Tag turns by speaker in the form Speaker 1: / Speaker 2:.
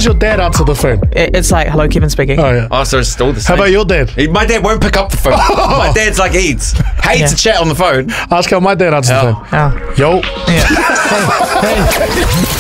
Speaker 1: does your dad answer the phone?
Speaker 2: It's like, hello, Kevin speaking.
Speaker 1: Oh, yeah.
Speaker 3: Oh, so it's still the same.
Speaker 1: How about your dad?
Speaker 3: My dad won't pick up the phone. My dad's like hates to chat on the phone.
Speaker 1: Ask how my dad answers the phone.
Speaker 2: Oh.
Speaker 1: Yo.
Speaker 2: Yeah.
Speaker 1: Hey.